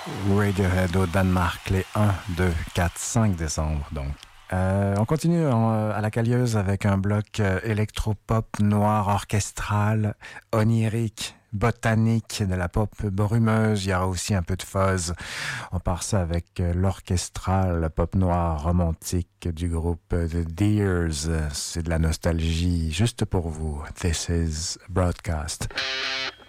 Radiohead au Danemark, les 1, 2, 4, 5 décembre donc. On continue à la Callieuse avec un bloc électropop noir orchestral, onirique, botanique, de la pop brumeuse. Il y aura aussi un peu de fuzz. On part ça avec l'orchestral pop noir romantique du groupe The Deers. C'est de la nostalgie juste pour vous. This is Broadcast.